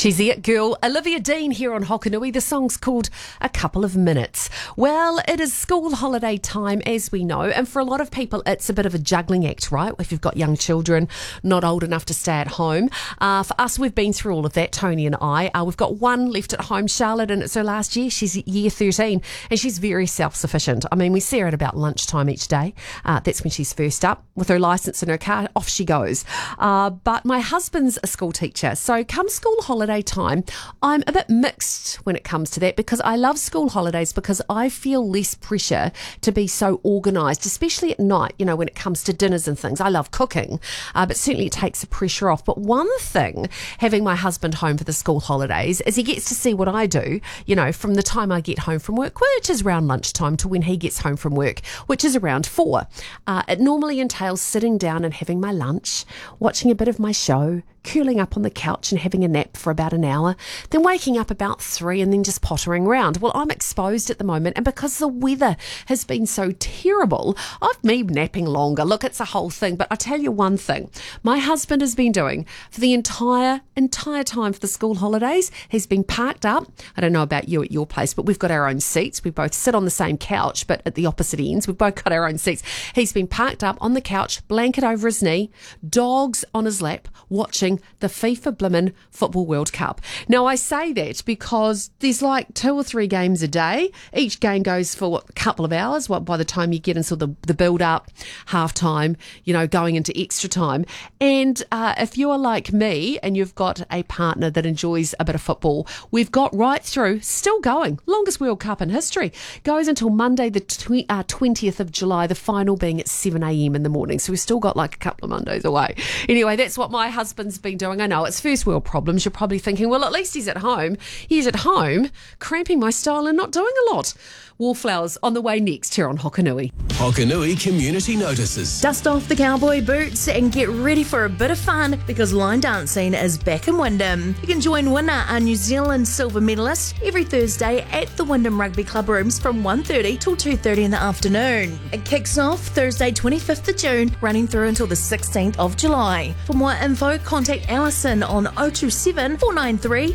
She's the it girl, Olivia Dean, here on Hokanui. The song's called A Couple of Minutes. Well, it is school holiday time, as we know, and for a lot of people, it's a bit of a juggling act, right? If you've got young children, not old enough to stay at home. For us, we've been through all of that, Tony and I. We've got one left at home, Charlotte, and it's her last year. She's year 13, and she's very self-sufficient. I mean, we see her at about lunchtime each day. That's when she's first up. With her licence in her car, off she goes. But my husband's a school teacher, so come school holiday time, I'm a bit mixed when it comes to that, because I love school holidays because I feel less pressure to be so organised, especially at night, you know, when it comes to dinners and things. I love cooking, but certainly it takes the pressure off. But one thing, having my husband home for the school holidays, is he gets to see what I do, you know, from the time I get home from work, which is around lunchtime, to when he gets home from work, which is around 4. It normally entails sitting down and having my lunch, watching a bit of my show, curling up on the couch and having a nap for about an hour, then waking up about 3 and then just pottering around. Well, I'm exposed at the moment, and because the weather has been so terrible, I've been napping longer. Look, it's a whole thing, but I tell you one thing, my husband has been doing for the entire time for the school holidays, he's been parked up. I don't know about you at your place, but we've got our own seats. We both sit on the same couch, but at the opposite ends. We've both got our own seats. He's been parked up on the couch, blanket over his knee, dogs on his lap, watching the FIFA Blimmin' Football World Cup. Now, I say that because there's like 2 or 3 games a day. Each game goes for a couple of hours. By the time you get into the build-up, half-time, you know, going into extra time. And if you're like me and you've got a partner that enjoys a bit of football, we've got right through, still going, longest World Cup in history. Goes until Monday the 20th of July, the final being at 7 a.m. in the morning. So we've still got like a couple of Mondays away. Anyway, that's what my husband's been doing. I know it's first world problems. You're probably thinking, well, at least he's at home. He's at home, cramping my style and not doing a lot. Wallflowers on the way next here on Hokanui. Hokanui Community Notices. Dust off the cowboy boots and get ready for a bit of fun, because line dancing is back in Wyndham. You can join Winner, our New Zealand silver medalist, every Thursday at the Wyndham Rugby Club rooms from 1:30 till 2:30 in the afternoon. It kicks off Thursday 25th of June, running through until the 16th of July. For more info, contact Alison on 027 493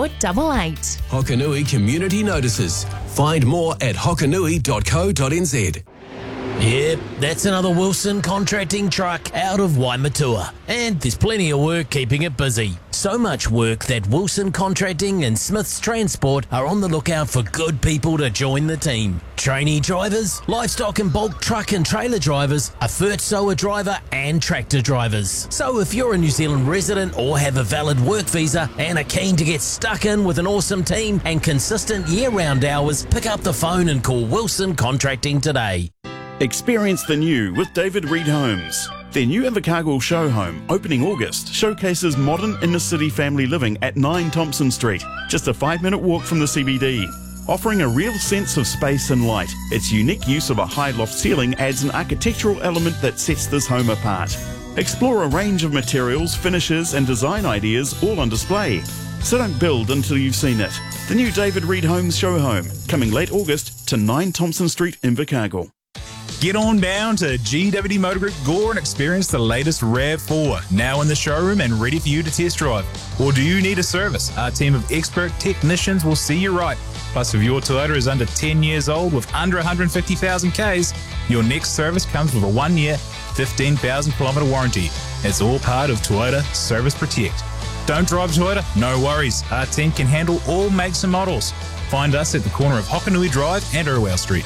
0488. Hokanui Community Notices. Find more at hokanui.co.nz. Yep, that's another Wilson Contracting truck out of Waimatua. And there's plenty of work keeping it busy. So much work that Wilson Contracting and Smith's Transport are on the lookout for good people to join the team. Trainee drivers, livestock and bulk truck and trailer drivers, a Furtsoa driver and tractor drivers. So if you're a New Zealand resident or have a valid work visa and are keen to get stuck in with an awesome team and consistent year-round hours, pick up the phone and call Wilson Contracting today. Experience the new with David Reed Homes. Their new Invercargill show home, opening August, showcases modern inner-city family living at 9 Thompson Street, just a 5-minute walk from the CBD. Offering a real sense of space and light, its unique use of a high loft ceiling adds an architectural element that sets this home apart. Explore a range of materials, finishes and design ideas all on display. So don't build until you've seen it. The new David Reed Homes show home, coming late August to 9 Thompson Street, Invercargill. Get on down to GWD Motor Group Gore and experience the latest RAV4, now in the showroom and ready for you to test drive. Or do you need a service? Our team of expert technicians will see you right. Plus, if your Toyota is under 10 years old with under 150,000 Ks, your next service comes with a 1-year, 15,000 kilometre warranty. It's all part of Toyota Service Protect. Don't drive Toyota? No worries. Our team can handle all makes and models. Find us at the corner of Hokanui Drive and Irwell Street.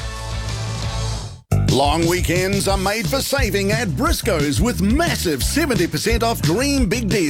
Long weekends are made for saving at Briscoe's with massive 70% off Dream Big Deals.